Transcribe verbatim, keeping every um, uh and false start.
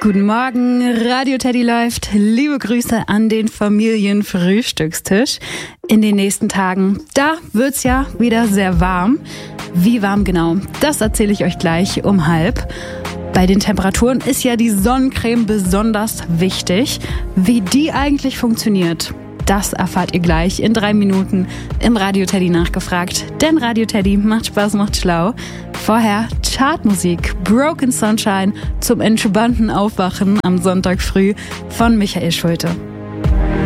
Guten Morgen, Radio Teddy läuft. Liebe Grüße an den Familienfrühstückstisch. In den nächsten Tagen, da wird's ja wieder sehr warm. Wie warm genau, das erzähle ich euch gleich um halb. Bei den Temperaturen ist ja die Sonnencreme besonders wichtig. Wie die eigentlich funktioniert, das erfahrt ihr gleich in drei Minuten im Radio Teddy nachgefragt. Denn Radio Teddy macht Spaß, macht schlau. Vorher Chartmusik, Broken Sunshine zum entspannten Aufwachen am Sonntag früh von Michael Schulte.